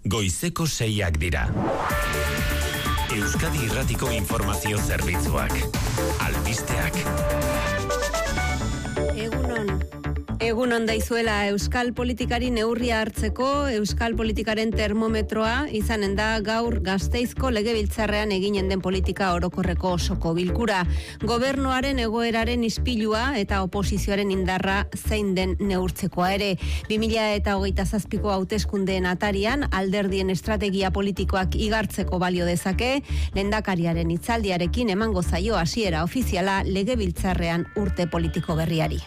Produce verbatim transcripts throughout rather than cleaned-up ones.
goizeko seiak dira. Euskadi Irratiko Informazio Zerbitzuak. Albisteak. Egunon. Egunon daizuela Euskal politikari neurria hartzeko Euskal politikaren termometroa izanen da gaur Gasteizko legebiltzarrean eginen den politika orokorreko osoko bilkura. Gobernuaren egoeraren ispilua eta oposizioaren indarra zein den neurtzekoa ere. bi mila hogeita zazpiko hauteskundeen atarian alderdien estrategia politikoak igartzeko balio dezake, lehendakariaren hitzaldiarekin emango zaio hasiera ofiziala legebiltzarrean urte politiko berriari.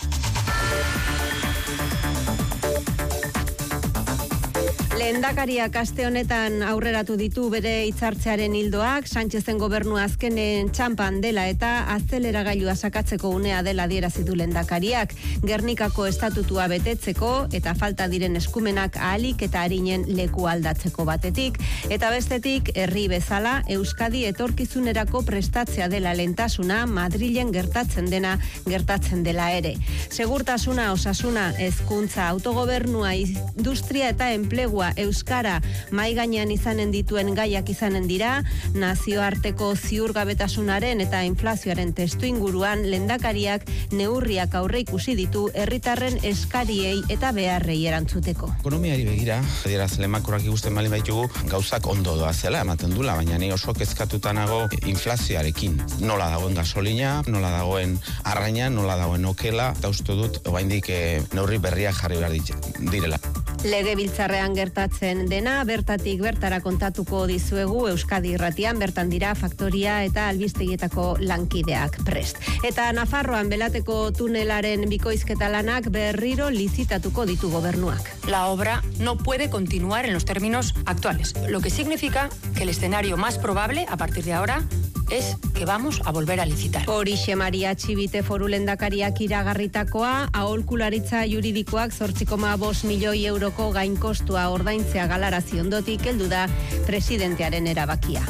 Lehendakariak aste honetan aurreratu ditu bere hitzartzearen ildoak, Sánchezen gobernu azkenen txanpan dela eta azeleragailua sakatzeko unea dela adierazi du lehendakariak, Gernikako estatutua betetzeko eta falta diren eskumenak ahalik eta arinen leku aldatzeko batetik, eta bestetik herri bezala Euskadi etorkizunerako prestatzea dela lehentasuna, Madrilen gertatzen dena gertatzen dela ere. Segurtasuna, osasuna, hezkuntza, autogobernua, industria eta enplegua, euskara mai gainean izanen dituen gaiak izanen dira, nazioarteko ziurgabetasunaren eta inflazioaren testuinguruan lehendakariak neurriak aurre ikusi ditu herritarren eskariei eta beharrei erantzuteko. Ekonomiari begira, adierazle makurrak ikusten bali baitugu, gauzak ondo doazela ematen dula, baina ni oso kezkatuta nago inflazioarekin. Nola dagoen gasolina, nola dagoen arraina, nola dagoen okela, eta uste dut, oraindik neurri berriak jarri behar direla. Legebiltzarrean gertatzen dena, bertatik bertara kontatuko dizuegu Euskadi Irratian, bertan dira faktoria eta albistegietako lankideak prest. Eta Nafarroan belateko tunelaren bikoizketa lanak berriro lizitatuko ditu gobernuak. La obra no puede continuar en los términos actuales, lo que significa que el escenario más probable a partir de ahora es que vamos a volver a licitar. Horixe Maria Txibite foru lehendakariak iragarritakoa, aholkularitza juridikoak zortzi koma bost milioi euroko gainkostua ordaintzea galarazi ondotik heldu da presidentearen erabakia.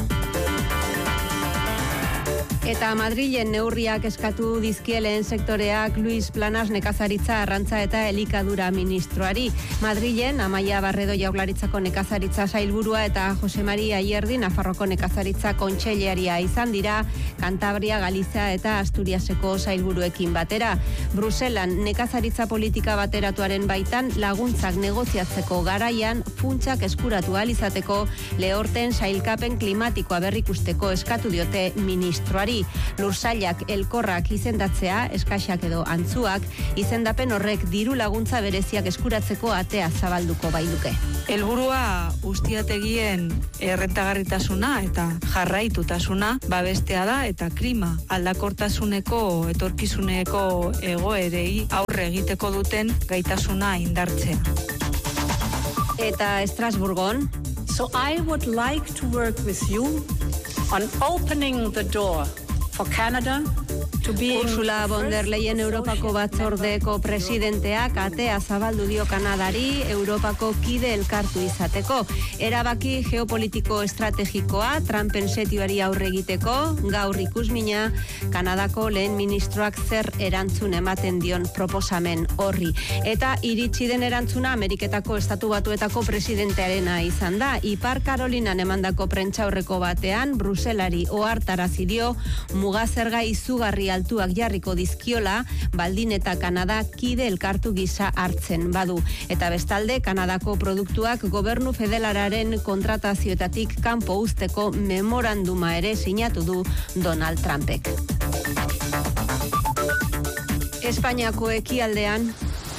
Eta Madrilen neurriak eskatu dizkieleen sektoreak Luis Planas nekazaritza, arrantza eta elikadura ministroari. Madrilen Amaia Barredo Jaurlaritzako nekazaritza sailburua eta Jose Maria Ayerdi Nafarroko nekazaritza kontseilaria izan dira Kantabria, Galiza eta Asturiaseko sailburuekin batera. Bruselan nekazaritza politika bateratuaren baitan laguntzak negoziatzeko garaian funtsak eskuratu ahal izateko lehorten sailkapen klimatikoa berrikusteko eskatu diote ministroari. Lursailak elkorrak izendatzea, eskaxak edo antzuak, izendapen horrek diru laguntza bereziak eskuratzeko atea zabalduko bailuke. Helburua ustiategien errentagarritasuna eta jarraitutasuna babestea da eta klima aldakortasuneko etorkizuneko egoerei aurre egiteko duten gaitasuna indartzea. Eta Estrasburgon. So I would like to work with you on opening the door for Canada to be Ursula von der Leyen Europako batzordeko presidenteak atea zabaldu dio Kanadari Europako kide elkartu izateko. Erabaki geopolitiko estrategikoa Trumpen setioari aurre egiteko, gaur ikusmina Kanadako lehen ministroak zer erantzun ematen dion proposamen horri. Eta iritsi den erantzuna Ameriketako Estatu Batuetako presidentearena izan da. Ipar Karolinan emandako prentsaurreko batean Bruselari ohartarazi dio mugazerga izugarri altuak jarriko dizkiola, baldin eta Kanada kide elkartu gisa hartzen badu. Eta bestalde, Kanadako produktuak gobernu federalaren kontratazioetatik kanpo uzteko memoranduma ere sinatu du Donald Trumpek. Espainiako ekialdean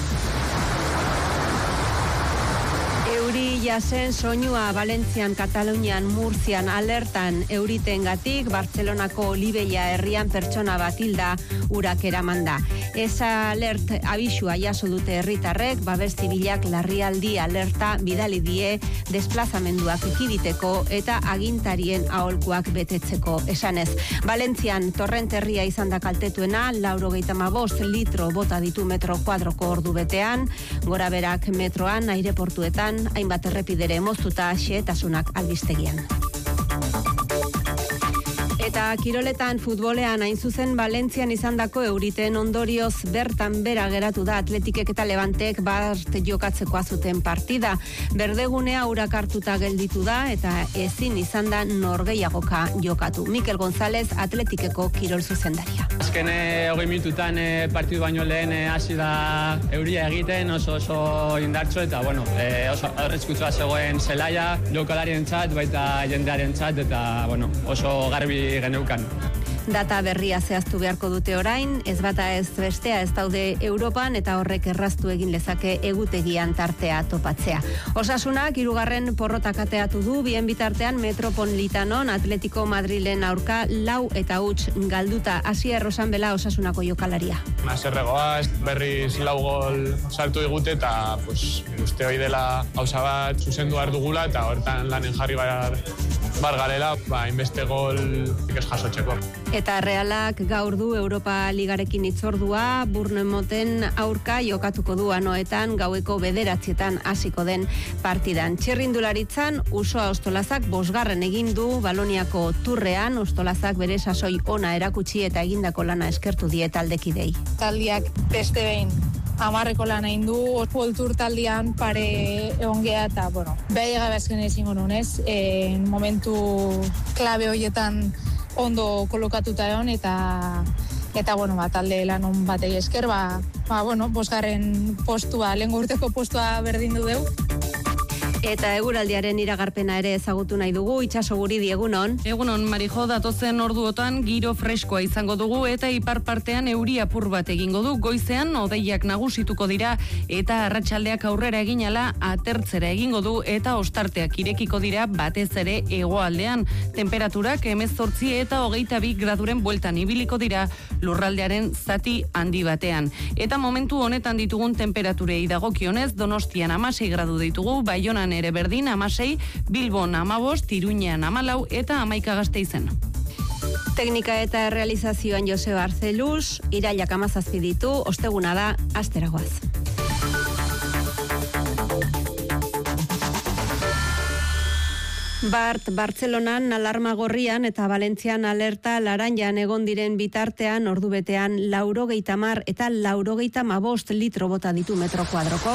euri jasen soinua Valentzian, Katalunian, Murzian alertan euritengatik, Bartzelonako Olibeia herrian pertsona bat hilda urak eramanda. Esa alert abisua jaso dute herritarrek, babes zibilak larrialdi alerta bidali die desplazamenduak ekiditeko eta agintarien aholkuak betetzeko esanez. Valentzian torrent herria izan da kaltetuena, laurogeita hamabost litro bota ditu metro kuadroko ordu betean, gora berak metroan, aireportuetan, hainbat errepidere moztuta xehetasunak albistegian. Eta kiroletan futbolean hain zuzen Valentzian izandako euriten ondorioz bertan bera geratu da Atletikek eta Levantek bart jokatzekoa zuten partida. Berdegunea urak hartuta gelditu da eta ezin izan da norgehiagoka jokatu. Mikel González Atletikeko kirol zuzendaria. Azken hogei minututan e, partidu baino lehen hasi e, da euria egiten oso oso indartxo eta bueno, e, oso arriskutsua zegoen zelaia, jokalarientzat baita jendearentzat eta bueno, oso garbi geneukan. Data berria zehaztu beharko dute orain, ez bata ez bestea ez daude Europan eta horrek erraztu egin lezake egutegian tartea topatzea. Osasunak hirugarren porrotak ateatu du, bien bitartean Metropolitanon Atletico Madrilen aurka lau eta huts galduta. Asier Rosanbela Osasunako jokalaria. Mazerregoa, berriz lau gol sartu digute eta pues, uste hoi dela gauza bat zuzendu behar dugula eta hortan lanen jarri bar, bar garela, ba, inbeste gol ez jasotzeko. Eta Realak gaur du Europa Ligarekin itzordua, Bournemouthen aurka jokatuko du anoetan gaueko bederatzietan hasiko den partidan. Txirrindularitzan, Usoa Ostolazak bosgarren egin du Baloniako turrean, Ostolazak bere sasoi ona erakutsi eta egindako lana eskertu die taldekidei. Taldiak beste behin amarreko lan egin du, World Tour taldean pare egongea eta, bueno, behar gabe azken ezingo nunez, e, momentu klabe horietan ondo kolokatuta egon eta eta bueno, ba, talde lan on batei esker, ba, ba bueno, bosgarren postua, lehen urteko postua berdin du deu. Eta eguraldiaren iragarpena ere ezagutu nahi dugu, Itxaso Guridi, egunon. Egunon, Marijo, datozen orduotan giro freskoa izango dugu eta ipar partean euri apur bat egingo du. Goizean hodeiak nagusituko dira eta arratsaldeak aurrera eginala atertzera egingo du eta ostarteak irekiko dira batez ere hegoaldean. Temperaturak hemezortzi eta hogeita bi graduren bueltan ibiliko dira lurraldearen zati handi batean. Eta momentu honetan ditugun temperaturei dagokionez, Donostian hamasei gradu ditugu, Baionan ere berdin hamasei, Bilbon hamabost, Iruñean hamalau eta hamaika Gasteizen. Teknika eta realizazioan Joseba Arzeluz, irailak hamazazpi ditu, osteguna da, asteragoaz. Bart, Bartzelonan alarma gorrian eta Valentzian alerta laranjan egon diren bitartean ordubetean laurogeita hamar eta laurogeita hamabost litro bota ditu metro kuadroko.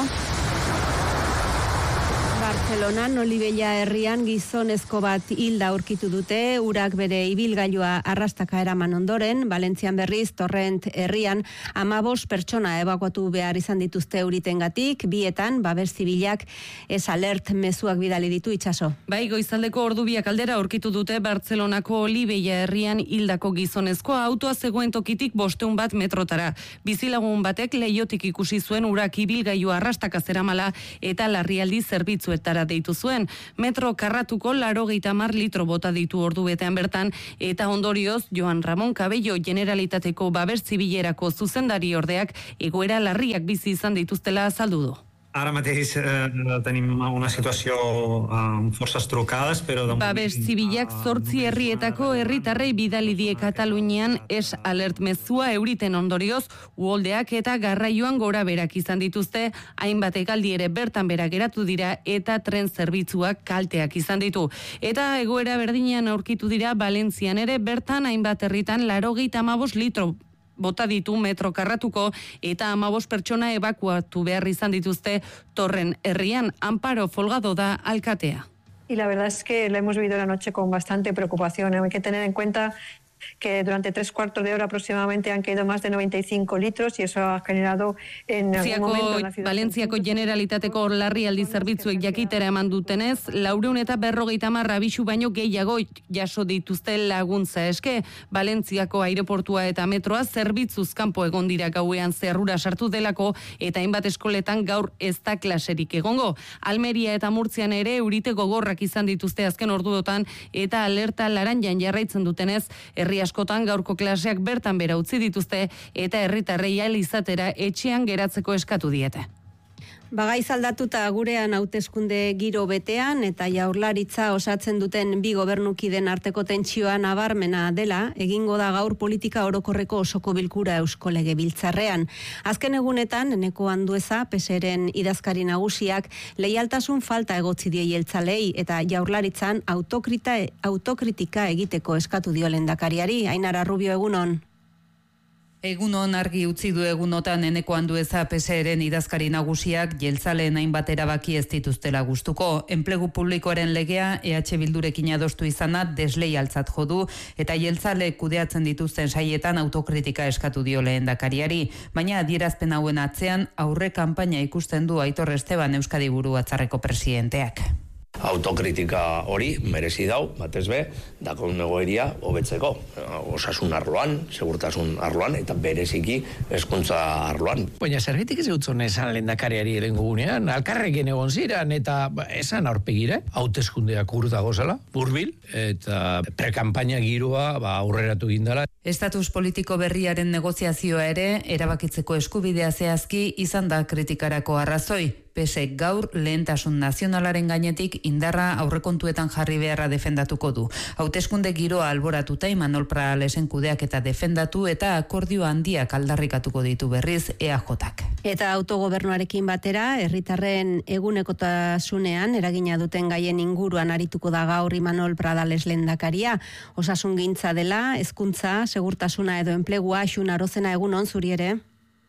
Bartzelonan, Olibella herrian gizonezko bat hilda aurkitu dute, urak bere ibilgailua arrastaka eraman ondoren, Valentzian berriz, Torrent herrian, hamabost pertsona ebakuatu behar izan dituzte euritengatik, bietan, babes zibilak ez alert mezuak bidali ditu, Itxaso. Bai, goizaldeko ordubiak aldera aurkitu dute Bartzelonako Olibella herrian hildako gizonezkoa, autoa zegoen tokitik bosteun bat metrotara. Bizilagun batek leiotik ikusi zuen urak ibilgailua arrastaka zeramala eta larrialdi zerbitzu etara deitu zuen. Metro karratuko laurogeita hamar litro bota ditu ordubetean bertan eta ondorioz Joan Ramon Cabello Generalitateko babes zibilerako zuzendari ordeak egoera larriak bizi izan dituztela azaldu du. Ara mateix eh, tenim una situació amb forces trucades, però... Babes zibilak zortzi herrietako herritarrei bidali die Katalunian es alert mezua euriten ondorioz, uholdeak eta garraioan gora berak izan dituzte, hainbat hegaldi ere bertan bera geratu dira eta tren zerbitzuak kalteak izan ditu. Eta egoera berdinean aurkitu dira Valentzian ere bertan hainbat herritan laurogeita hamabost litro bota ditu metro karratuko eta hamabost pertsona ebakuatu behar izan dituzte Torren herrian. Amparo Folgado da alkatea. Y la verdad es que la hemos vivido la noche con bastante preocupación. Hay que tener en cuenta que durante tres cuartos de hora aproximadamente han caído más de noventa y cinco litros y eso ha generado en algún Ziako, momento en la ciudad... Valentziako Generalitateko larrialdi zerbitzuek jakitera eman dutenez, laurehun eta berrogeita hamar abisu baino gehiago jaso dituzte laguntza eske. Valentziako aireportua eta metroa zerbitzuz kanpo egon dira gauean zerrura sartu delako eta hainbat eskoletan gaur ez da klaserik egongo. Almeria eta Murtzian ere eurite gogorrak izan dituzte azken orduotan eta alerta laranjan jarraitzen dutenez, herri askotan gaurko klaseak bertan bera utzi dituzte eta herritarrei ahal izatera etxean geratzeko eskatu diete. Bagaiz aldatuta gurean hauteskunde giro betean eta Jaurlaritza osatzen duten bi gobernukiden arteko tentsioa nabarmena dela, egingo da gaur politika orokorreko osoko bilkura Eusko Legebiltzarrean. Azken egunetan, Eneko Andueza, P S Eren idazkari nagusiak, leialtasun falta egotzi die jeltzalei eta Jaurlaritzan autokrita, autokritika egiteko eskatu dio lehendakariari. Ainara Rubio, egunon. Egunon argi utzi du egunotan Eneko Andueza P S Eren idazkari nagusiak jeltzaleen hainbat erabaki ez dituztela gustuko. Enplegu publikoaren legea E H Bildurekin adostu izana desleialtzat jo du eta jeltzale kudeatzen dituzten saietan autokritika eskatu dio lehendakariari, baina adierazpen hauen atzean aurre kanpaina ikusten du Aitor Esteban Euskadi Buru Batzarreko presidenteak. Autokritika hori merezi dau, batez be, dakon egoeria hobetzeko. Osasun arloan, segurtasun arloan, eta bereziki hezkuntza arloan. Baina zergatik ez eutzon esan lehendakariari erengo gunean, alkarrekin egon ziren, eta esan aurpegire, hauteskundeak urta gozala, burbil, eta prekampaina giroa ba, aurreratu gindala. Estatus politiko berriaren negoziazioa ere, erabakitzeko eskubidea zehazki izan da kritikarako arrazoi. P S gaur lehentasun nazionalaren gainetik indarra aurrekontuetan jarri beharra defendatuko du. Hauteskunde giroa alboratuta Imanol Pradalesen kudeak eta defendatu eta akordio handiak aldarrikatuko ditu berriz E A Jak. Eta autogobernuarekin batera, herritarren egunekotasunean eragina duten gaien inguruan arituko da gaur Imanol Pradales lehendakaria. Osasungintza dela, hezkuntza, segurtasuna edo enplegua, Xun Arozena, egunon zuri ere.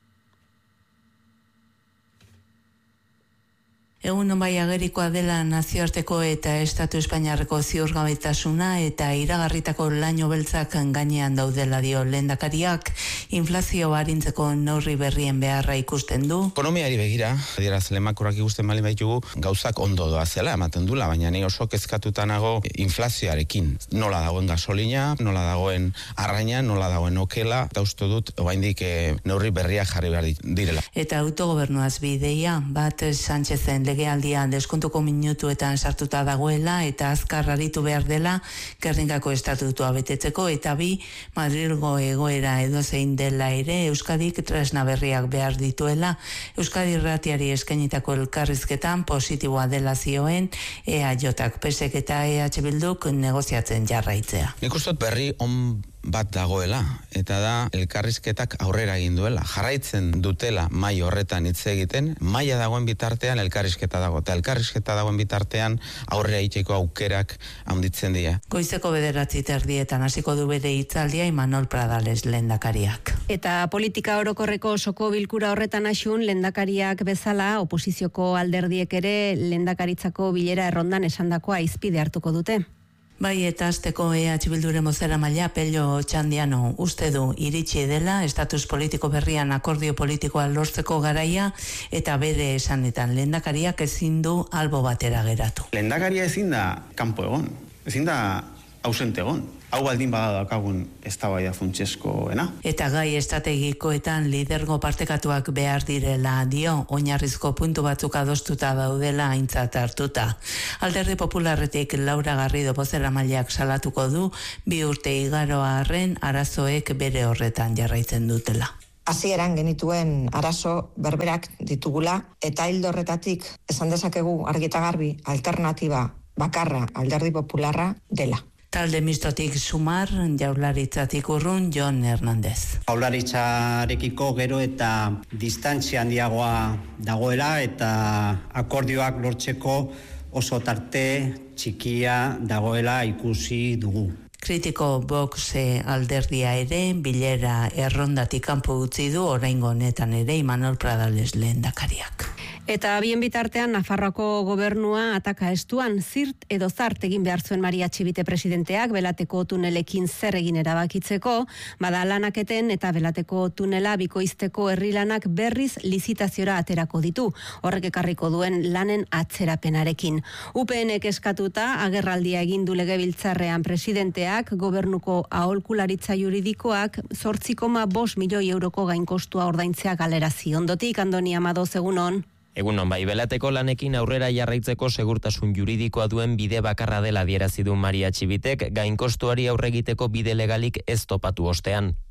Egun bai agerikoa dela nazioarteko eta Estatu Espainiarreko ziurgabetasuna eta iragarritako laino beltzak gainean daudela dio lehendakariak, inflazio arintzeko neurri berrien beharra ikusten du. Ekonomiari begira, adieraz lemakurak ikusten bali baitugu, gauzak ondo doa zela ematen dula, baina ni oso kezkatuta nago inflazioarekin. Nola dagoen gasolina, nola dagoen arraina, nola dagoen okela, eta uste dut, oraindik neurri berriak jarri behar direla. Eta autogobernuaz bideia, bat Sánchezen legealdian deskontuko minutuetan sartuta dagoela eta azkar aritu behar dela Gernikako estatutua betetzeko eta bi Madrilgo egoera edozein dela ere Euskadik tresna berriak behar dituela. Euskadi Irratiari eskainitako elkarrizketan positiboa dela zioen E A Jak, P S eta E H Bilduk negoziatzen jarraitzea. Nik uste dut berri on bat dagoela, eta da elkarrizketak aurrera egin duela. Jarraitzen dutela mai horretan hitz egiten, maila dagoen bitartean elkarrizketa dago, eta elkarrizketa dagoen bitartean aurrera egiteko aukerak handitzen dira. Goizeko bederatzi terdietan hasiko du bere hitzaldia Imanol Pradales lehendakariak. Eta politika orokorreko osoko bilkura horretan asun lehendakariak bezala oposizioko alderdiek ere lehendakaritzako bilera errondan esandakoa hizpide hartuko dute. Bai, eta azteko E H Bilduren bozeramailea Pello Txandiano uste du iritsi dela estatus politiko berrian akordio politikoa lortzeko garaia eta bere esanetan lehendakariak ezin du albo batera geratu. Lehendakaria ezin da kanpo egon, ezin da ausente egon. Hau baldin bada daukagun eztabaida funtseskoena. Eta gai estrategikoetan lidergo partekatuak behar direla dio, oinarrizko puntu batzuk adostuta daudela aintzat hartuta. Alderdi Popularretik Laura Garrido bozeramaileak salatuko du, bi urte igaroa arren arazoek bere horretan jarraitzen dutela. Hasieran genituen arazo berberak ditugula eta hildo horretatik esan dezakegu argi eta garbi alternatiba bakarra Alderdi Popularra dela. Talde mistotik Sumar, Jaurlaritzatik urrun, Jon Hernández. Jaurlaritzarekiko gero eta distantzia handiagoa dagoela eta akordioak lortzeko oso tarte txikia dagoela ikusi dugu. Kritiko Vox alderdia ere bilera errondatik kanpo utzi du oraingo honetan ere Imanol Pradales lehendakariak. Eta bien bitartean Nafarroako gobernua ataka estuan zirt edo zart egin behar zuen Maria Txibite presidenteak belateko tunelekin zer egin erabakitzeko, bada lanaketen eta belateko tunela bikoizteko herrilanak berriz lizitaziora aterako ditu, horrek ekarriko duen lanen atzerapenarekin. U P Nek eskatuta agerraldia egin du legebiltzarrean presidenteak gobernuko aholkularitza juridikoak zortzi koma bost milioi euroko gainkostua ordaintzea galerazi. Ondotik Andoni Amadoz, egunon. Egunon bai, belateko lanekin aurrera jarraitzeko segurtasun juridikoa duen bide bakarra dela adierazi du Maria Txibitek, gainkostuari aurre egiteko bide legalik ez topatu ostean.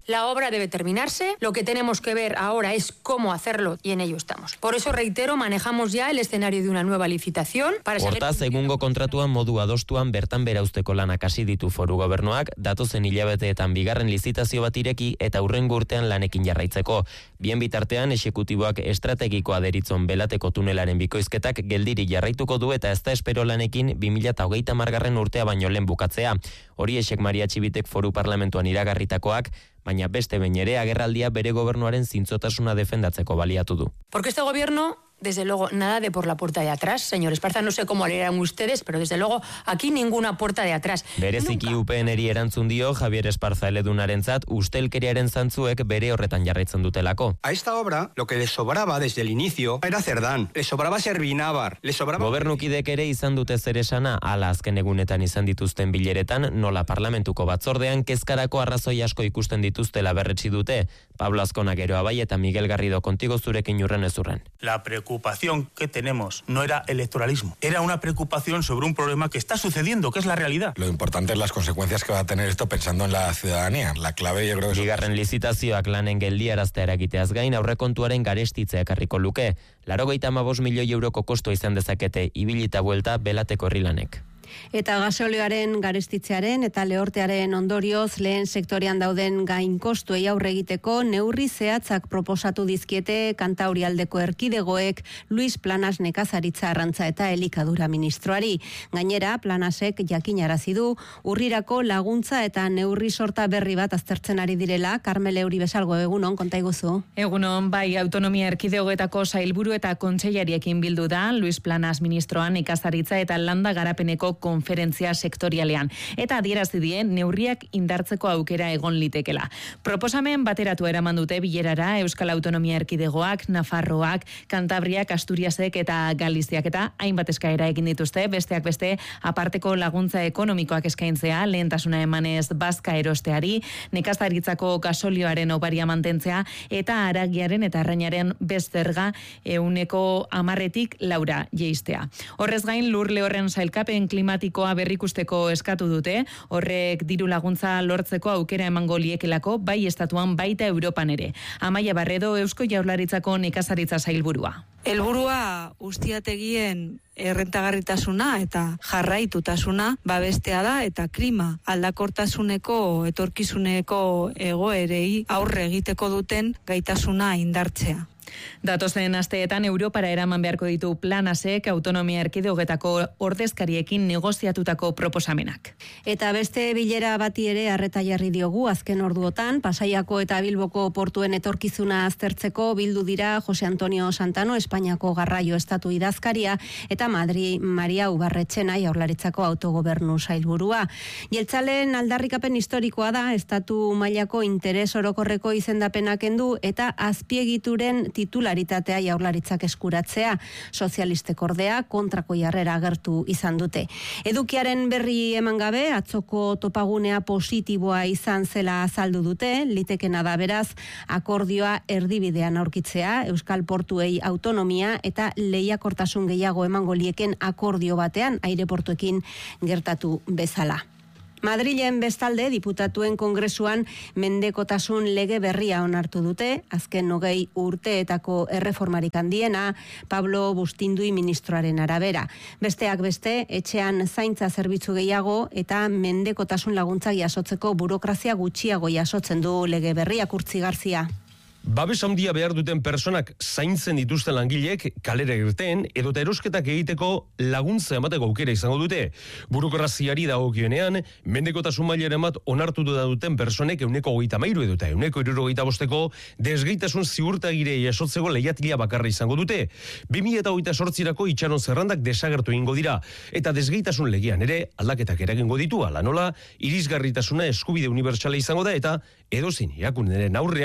La obra debe terminarse, lo que tenemos que ver ahora es cómo hacerlo y en ello estamos. Por eso reitero, manejamos ya el escenario de una nueva licitación para seguir... Hortaz, egungo kontratuan modu adostuan bertan bera usteko lanak hasi ditu foru gobernuak, datozen hilabeteetan bigarren lizitazio bat ireki eta hurrengo urtean lanekin jarraitzeko. Bien bitartean, exekutiboak estrategikoa deritzon belateko tunelaren bikoizketak geldiri jarraituko du eta ez da espero lanekin bi mila hogeita hamargarren urtea baino lehen bukatzea. Hori esek Maria Txibitek foru parlamentuan iragarritakoak, baina beste behin ere agerraldia bere gobernuaren zintzotasuna defendatzeko baliatu du. Porque este gobierno, desde luego, nada de por la puerta de atrás. Señor Esparza, no sé cómo leerán ustedes, pero desde luego aquí ninguna puerta de atrás. Bereziki U P N-eri erantzun dio Javier Esparza eledunarentzat ustelkeriaren zantzuek bere horretan jarraitzen dutelako. A esta obra lo que le sobraba desde el inicio era Cerdán, le sobraba Servinábar, le sobraba... Gobernukidek ere izan dute zer esana, ala azken egunetan izan dituzten bileretan, nola parlamentuko batzordean kezkarako arrazoi asko ikusten dituztela berretsi dute. Pablo Azkona geroa bai eta Miguel Garrido kontigo zurekin urren ez urren. La preocupación que tenemos no era electoralismo, era una preocupación sobre un problema que está sucediendo, que es la realidad. Lo importante es las consecuencias que va a tener esto pensando en la ciudadanía. La clave yo creo que... Bigarren lizitazioak lanen geldiaraztea eragiteaz gain aurrekontuaren garestitzea ekarriko luke. Laurogeita hamabost milioi euroko kosto izan dezakete ibilita buelta belateko herrilanek. Eta gasolioaren garestitzearen eta lehortearen ondorioz lehen sektorean dauden gainkostuei aurre egiteko neurri zehatzak proposatu dizkiete Kantaurialdeko erkidegoek Luis Planas nekazaritza arrantza eta elikadura ministroari. Gainera, Planasek jakinarazi du urrirako laguntza eta neurri sorta berri bat aztertzen ari direla. Karmele Euri bezalgo egunon, konta iguzu. Egunon, bai, autonomia erkidegoetako sailburu eta kontseillariekin bildu da Luis Planas ministroan nekazaritza eta landa garapeneko konferentzia sektorialean. Eta adierazi die neurriak indartzeko aukera egon litekela. Proposamen bateratu eraman dute bilerara Euskal Autonomia Erkidegoak, Nafarroak, Kantabriak, Asturiasek eta Galiziak eta hainbat eskaera egin dituzte, besteak beste aparteko laguntza ekonomikoak eskaintzea, lehentasuna emanez bazka erosteari, nekazaritzako gasolioaren oparia mantentzea eta haragiaren eta arrainaren bezerga euneko amarretik laura jeistea. Horrez gain lur lehorren sailkapen klimatikoa berrikusteko eskatu dute, horrek diru laguntza lortzeko aukera emango liekelako bai estatuan baita Europan ere. Amaia Barredo, Eusko Jaurlaritzako nekazaritza sailburua. Helburua ustiategien errentagarritasuna eta jarraitutasuna babestea da eta klima aldakortasuneko etorkizuneko egoerei aurre egiteko duten gaitasuna indartzea. Datozen asteetan Europara eraman beharko ditu Planasek autonomia erkidegoetako ordezkariekin negoziatutako proposamenak. Eta beste bilera bati ere arreta jarri diogu azken orduotan, Pasaiako eta Bilboko portuen etorkizuna aztertzeko bildu dira Jose Antonio Santano, Espainiako garraio estatu idazkaria, eta Madri Maria Ubarretxena, Jaurlaritzako autogobernu sailburua. Jeltzaleen aldarrikapen historikoa da, estatu mailako interes orokorreko izendapena kendu eta azpiegituren titularitatea Jaurlaritzak eskuratzea. Sozialistek ordea kontrako jarrera agertu izan dute. Edukiaren berri eman gabe, atzoko topagunea positiboa izan zela azaldu dute, litekena da beraz akordioa erdibidean aurkitzea, Euskal Portuei autonomia eta lehiakortasun gehiago emango lieken akordio batean aireportuekin gertatu bezala. Madrilen bestalde diputatuen kongresuan mendekotasun lege berria onartu dute, azken hogei urteetako erreformarik handiena, Pablo Bustindui ministroaren arabera. Besteak beste, etxean zaintza zerbitzu gehiago eta mendekotasun laguntzak jasotzeko burokrazia gutxiago jasotzen du lege berriak. Urtzi Garzia. Babes handia behar duten personak zaintzen dituzten langileek kalera irten edota erosketak egiteko laguntza emateko aukera izango dute. Burokraziari dagokionean, mendekotasun mailaren bat onartu da duten personek euneko hogeita hamairu edota euneko hirurogeita bosteko desgaitasun ziurtagire jasotzeko lehiatilia bakarra izango dute. bi mila hogeita zortzirako itxaron zerrandak desagertu egingo dira eta desgaitasun legean ere aldaketak eragingo ditu, ala nola irisgarritasuna eskubide unibertsala izango da eta edozein erakunderen aurrean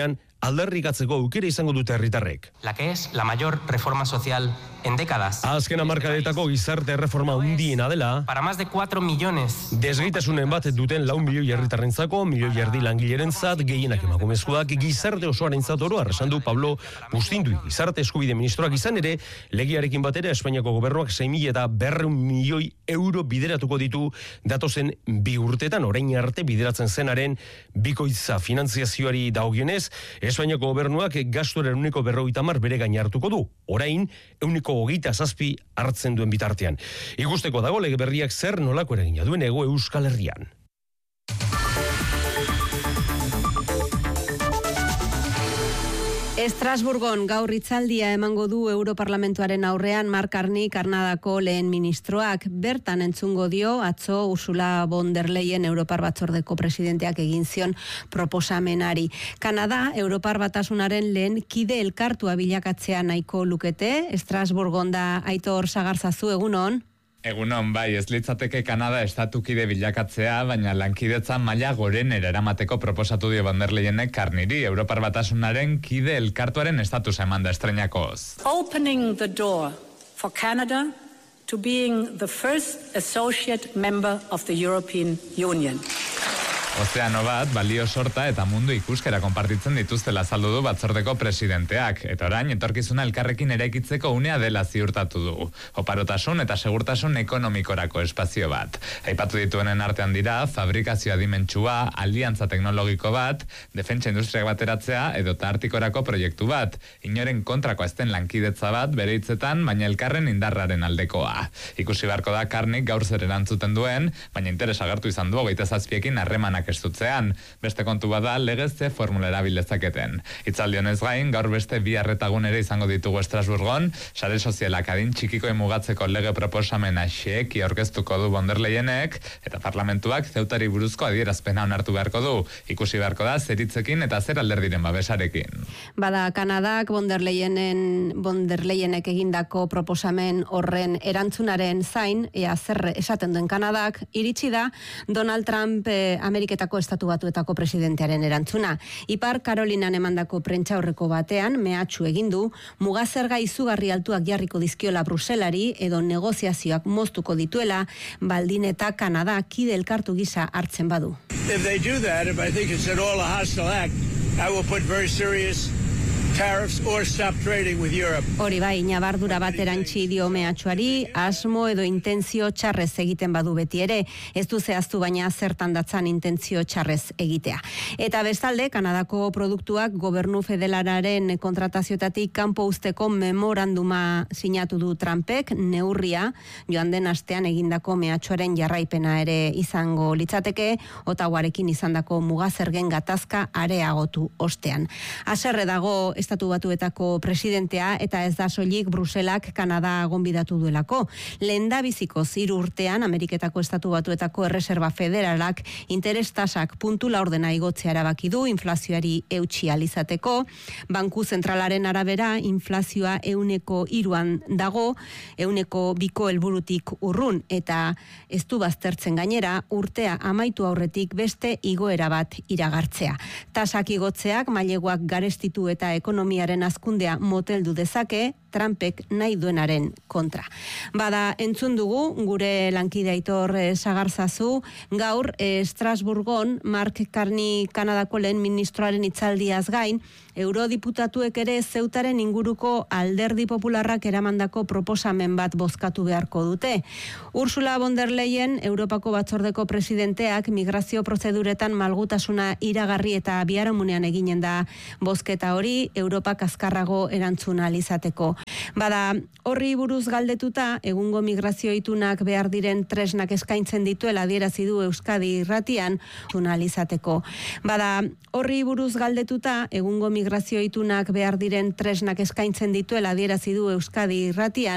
aldarrikatzeko aukera izango dute herritarrek. La que es la mayor reforma social en décadas. Azken hamarkadetako gizarte erreforma hundiena dela, para más de cuatro millones. Desgaitasunen bat duten lau milioi herritarrentzako, milioi erdi langilerentzat, gehienak emakumezkoak, gizarte osoarentzat oro, esan du Pablo Bustindu, gizarte eskubide ministroak izan ere, legiarekin batera Espainiako gobernuak sei mila eta berrehun milioi euro bideratuko ditu datozen bi urtetan, orain arte bideratzen zenaren bikoitza finantziazioari dagokionez, Espainiako gobernuak gastuaren ehuneko berrogeita hamar bere gain hartuko du. Orain, ehuneko hogeita zazpi hartzen duen bitartean. Ikusteko dago lege berriak zer nolako eragina duen Hego Euskal Herrian. Estrasburgon gaur hitzaldia emango du Europarlamentuaren aurrean Mark Carney, Kanadako lehen ministroak. Bertan entzungo dio atzo Ursula von der Leyen Europar Batzordeko presidenteak egin zion proposamenari. Kanada Europar Batasunaren lehen kide elkartua bilakatzea nahiko lukete. Estrasburgon da Aitor Sagarzazu, egunon. Egunon, bai, ez litzateke Kanada estatukide bilakatzea, baina lankidetza maila gorenera eramateko proposatu dio von der Leyenek Carneyri, Europar Batasunaren kide elkartuaren estatusa eman da estreinakoz. Opening the door for Canada to being the first associate member of the European Union. Ozeano bat, balio sorta eta mundu ikuskera konpartitzen dituztela azaldu du batzordeko presidenteak, eta orain etorkizuna elkarrekin eraikitzeko unea dela ziurtatu du. Oparotasun eta segurtasun ekonomikorako espazio bat. Aipatu dituenen artean dira, fabrikazio adimentsua, aliantza teknologiko bat, defentsa industriak bateratzea edo artikorako proiektu bat, inoren kontrako ezten lankidetza bat bere hitzetan, baina elkarren indarraren aldekoa. Ikusi beharko da Carneyk gaur zer erantzuten duen, baina interes agertu izan du hogeita zazpiekin harremanak estutzean. Beste kontu bada legez ze formula erabil dezaketen. Hitzaldi honez gain, gaur beste bi arretagun ere izango ditugu Estrasburgon, sare sozialak adin txikikoen mugatzeko lege proposamena xeeki aurkeztuko du von der Leyenek, eta parlamentuak zeutari buruzko adierazpena onartu beharko du. Ikusi beharko da zeritzekin eta zer alderdiren babesarekin. Bada Kanadak von der Leyenen von der Leyenek egindako proposamen horren erantzunaren zain, ea zer esaten duen Kanadak, iritsi da Donald Trump eh, Ameriketako estatu batuetako presidentearen erantzuna. Ipar Karolinan emandako prentsa horreko batean, mehatxu egin du, mugazerga izugarri altuak jarriko dizkiola Bruselari edo negoziazioak moztuko dituela, baldin eta Kanada kide elkartu gisa hartzen badu. If they do that, if I think it's at all a hostile act, I will put very serious tariffs or stop trading with Europe. Hori bai, nabardura bat erantzi dio mehatxuari, asmo edo intentzio txarrez egiten badu beti ere, ez du zehaztu baina zertan datzan intentzio txarrez egitea. Eta bestalde, Kanadako produktuak gobernu federalaren kontratazioetatik kanpo usteko memoranduma sinatu du Trumpek, neurria, joan den astean egindako mehatxuaren jarraipena ere izango litzateke, Ottawarekin izandako mugazergen gatazka areagotu ostean. Haserre dago Estatu Batuetako presidentea eta ez da soilik Bruselak Kanada gonbidatu duelako. Lehendabizikoz hiru urtean Ameriketako Estatu Batuetako Erreserba Federalak interes tasak puntu laurdena igotzea erabaki du inflazioari eutsi alizateko. Banku Zentralaren arabera inflazioa ehuneko hiruan dago, ehuneko biko helburutik urrun eta ez du baztertzen gainera urtea amaitu aurretik beste igoera bat iragartzea. Tasak igotzeak maileguak garestitu eta ekonomiaren hazkundea moteldu dezake, Trumpek nahi duenaren kontra. Bada, entzun dugu, gure lankide Aitor Sagarzazu, gaur Estrasburgon Mark Carney Kanadako lehen ministroaren hitzaldiaz gain, eurodiputatuek ere zeutaren inguruko alderdi popularrak eramandako proposamen bat bozkatu beharko dute. Ursula von der Leyen, Europako Batzordeko presidenteak migrazio prozeduretan malgutasuna iragarri eta biharamunean eginen da bozketa hori, Europak azkarrago erantzuna alizateko. Bada, horri buruz galdetuta, egungo migrazio itunak behar diren tresnak eskaintzen dituela adierazi du Euskadi irratian alizateko. Bada, horri buruz galdetuta, egungo migrazio itunak behar diren tresnak eskaintzen dituela adierazi du Euskadi irratian